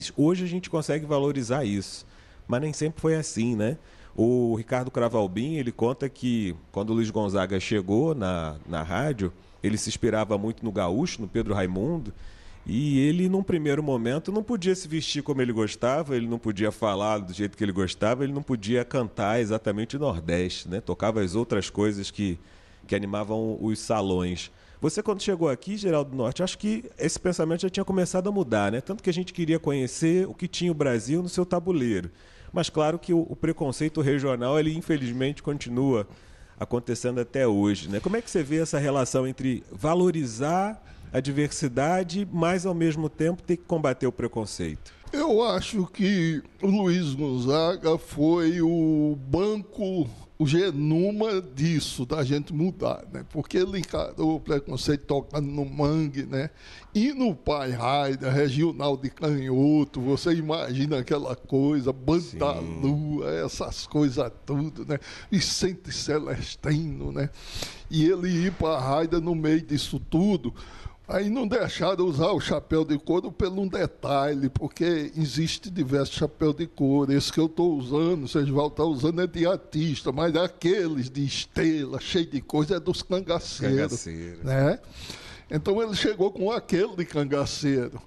Hoje a gente consegue valorizar isso, mas nem sempre foi assim, né? O Ricardo Cravalbin, ele conta que quando o Luiz Gonzaga chegou na rádio, ele se inspirava muito no gaúcho, no Pedro Raimundo, e ele, num primeiro momento, não podia se vestir como ele gostava, ele não podia falar do jeito que ele gostava, ele não podia cantar exatamente o Nordeste, né? Tocava as outras coisas que animavam os salões. Você, quando chegou aqui, Geraldo Norte, acho que esse pensamento já tinha começado a mudar, né? Tanto que a gente queria conhecer o que tinha o Brasil no seu tabuleiro. Mas claro que o preconceito regional, ele infelizmente continua acontecendo até hoje, né? Como é que você vê essa relação entre valorizar a diversidade, mas ao mesmo tempo ter que combater o preconceito? Eu acho que o Luiz Gonzaga foi o banco, o genoma disso, da gente mudar, né? Porque ele encarou o preconceito tocando no mangue, né? E no Pai Raida, regional de Canhoto, você imagina aquela coisa, Bantalua, essas coisas tudo, né? Vicente Celestino, né? E ele ir para a Raida no meio disso tudo. Aí não deixaram usar o chapéu de couro por um detalhe, porque existe diversos chapéus de couro. Esse que eu estou usando, vocês vão estar usando é de artista, mas aqueles de estrela, cheio de coisa, é dos cangaceiros. Né? Então ele chegou com aquele de cangaceiro.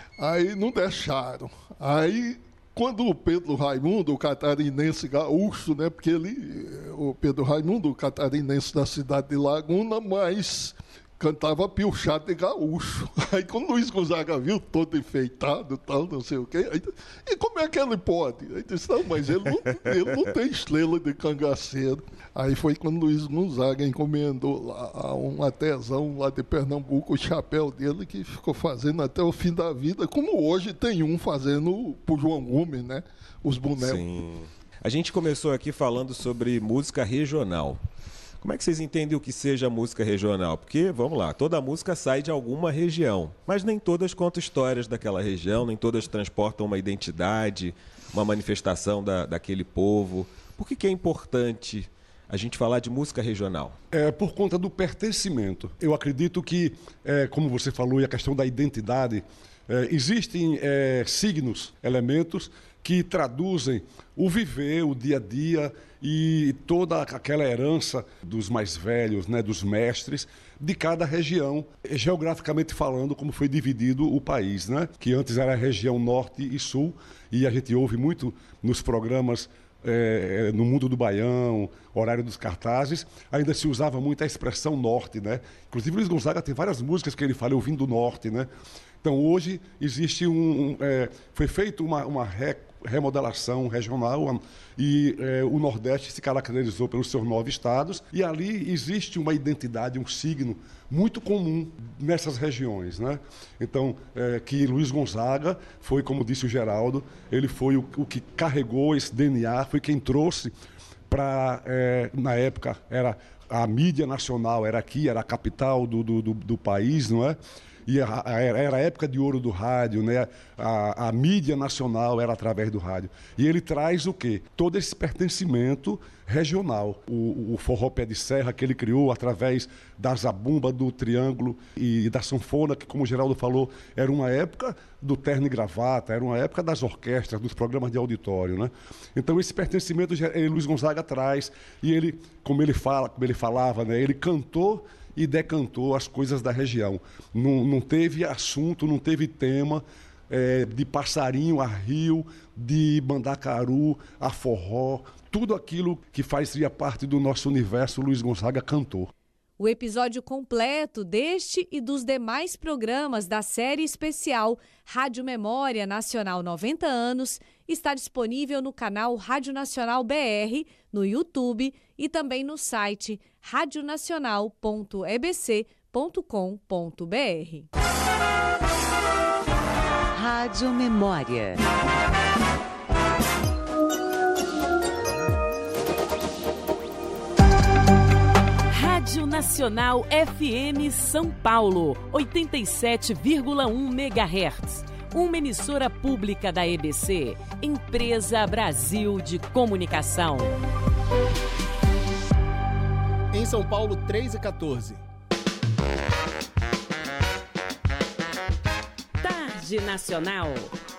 Aí não deixaram. Aí, quando o Pedro Raimundo, o catarinense gaúcho, né? Porque o Pedro Raimundo, o catarinense da cidade de Laguna, mas cantava piochado de gaúcho. Aí quando o Luiz Gonzaga viu todo enfeitado, tal, não sei o quê, aí, e como é que ele pode? Aí disse, não, mas ele não tem estrela de cangaceiro. Aí foi quando o Luiz Gonzaga encomendou lá a um artesão lá de Pernambuco o chapéu dele, que ficou fazendo até o fim da vida, como hoje tem um fazendo pro João Gomes, né? Os bonecos. Sim. A gente começou aqui falando sobre música regional. Como é que vocês entendem o que seja música regional? Porque, vamos lá, toda música sai de alguma região, mas nem todas contam histórias daquela região, nem todas transportam uma identidade, uma manifestação daquele povo. Por que é importante a gente falar de música regional? É por conta do pertencimento. Eu acredito que, como você falou, e a questão da identidade, existem signos, elementos que traduzem o viver, o dia a dia e toda aquela herança dos mais velhos, né, dos mestres de cada região, geograficamente falando, como foi dividido o país, né? Que antes era a região norte e sul, e a gente ouve muito nos programas no Mundo do Baião, Horário dos Cartazes, ainda se usava muito a expressão norte, né? Inclusive Luiz Gonzaga tem várias músicas que ele fala, eu vim do norte, né? Então hoje existe foi feita uma remodelação regional e o Nordeste se caracterizou pelos seus 9 estados e ali existe uma identidade, um signo muito comum nessas regiões, né? Então, que Luiz Gonzaga foi, como disse o Geraldo, ele foi o que carregou esse DNA, foi quem trouxe para, na época, era a mídia nacional, era aqui, era a capital do país, não é? E era a época de ouro do rádio, né? A mídia nacional era através do rádio. E ele traz o quê? Todo esse pertencimento regional. O forró pé de serra que ele criou através da zabumba, do triângulo e da sanfona, que, como o Geraldo falou, era uma época do terno e gravata, era uma época das orquestras, dos programas de auditório, né? Então esse pertencimento Luiz Gonzaga traz, e ele, como ele falava, né? Ele cantou e decantou as coisas da região. Não teve assunto, não teve tema, de passarinho a rio, de mandacaru a forró, tudo aquilo que fazia parte do nosso universo, Luiz Gonzaga cantou. O episódio completo deste e dos demais programas da série especial Rádio Memória Nacional 90 anos está disponível no canal Rádio Nacional BR, no YouTube e também no site radionacional.ebc.com.br. Rádio Memória. Rádio Nacional FM São Paulo, 87,1 MHz. Uma emissora pública da EBC, Empresa Brasil de Comunicação. Em São Paulo, 3h14. Tarde Nacional.